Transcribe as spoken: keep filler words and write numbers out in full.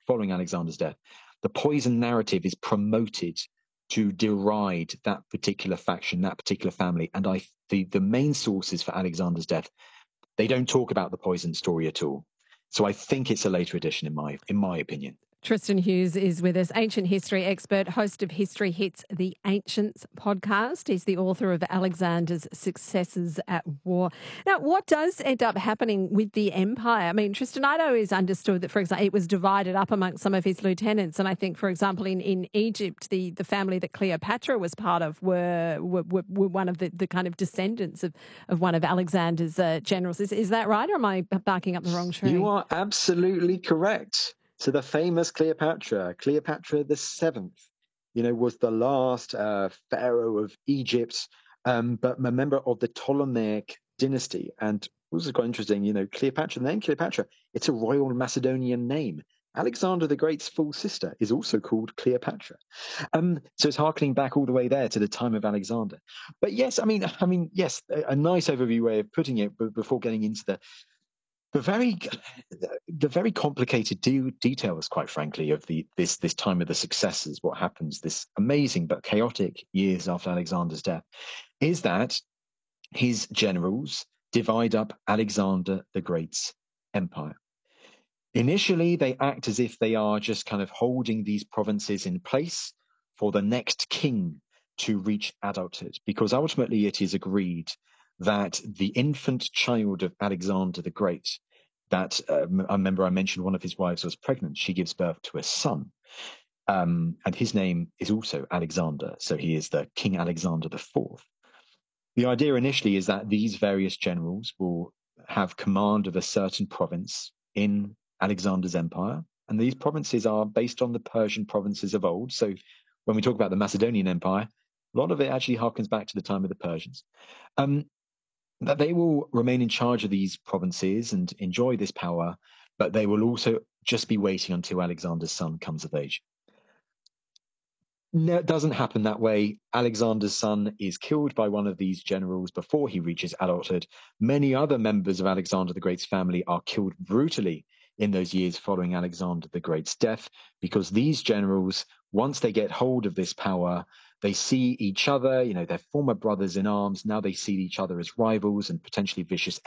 following Alexander's death, the poison narrative is promoted to deride that particular faction, that particular family. And I, the, the main sources for Alexander's death, they don't talk about the poison story at all. So I think it's a later edition, in my in my opinion. Tristan Hughes is with us, ancient history expert, host of History Hits, the Ancients podcast. He's the author of Alexander's Successes at War. Now, what does end up happening with the empire? I mean, Tristan, I know is understood that, for example, it was divided up amongst some of his lieutenants. And I think, for example, in, in Egypt, the, the family that Cleopatra was part of were were, were one of the, the kind of descendants of, of one of Alexander's uh, generals. Is, is that right, or am I barking up the wrong tree? You are absolutely correct. So the famous Cleopatra, Cleopatra the Seventh, you know, was the last uh, pharaoh of Egypt, um, but a member of the Ptolemaic dynasty. And also quite interesting, you know, Cleopatra, the name Cleopatra, it's a royal Macedonian name. Alexander the Great's full sister is also called Cleopatra. Um, so it's harkening back all the way there to the time of Alexander. But yes, I mean, I mean, yes, a, a nice overview way of putting it, but before getting into the The very, the very complicated de- details, quite frankly, of the this this time of the successors, what happens, this amazing but chaotic years after Alexander's death, is that his generals divide up Alexander the Great's empire. Initially, they act as if they are just kind of holding these provinces in place for the next king to reach adulthood, because ultimately it is agreed that the infant child of Alexander the Great, that um, I remember I mentioned one of his wives was pregnant, she gives birth to a son. Um, and his name is also Alexander. So he is the King Alexander the Fourth. The idea initially is that these various generals will have command of a certain province in Alexander's empire. And these provinces are based on the Persian provinces of old. So when we talk about the Macedonian Empire, a lot of it actually harkens back to the time of the Persians. Um, that they will remain in charge of these provinces and enjoy this power, but they will also just be waiting until Alexander's son comes of age. No, it doesn't happen that way. Alexander's son is killed by one of these generals before he reaches adulthood. Many other members of Alexander the Great's family are killed brutally in those years following Alexander the Great's death, because these generals, once they get hold of this power, they see each other, you know, they're former brothers in arms. Now they see each other as rivals and potentially vicious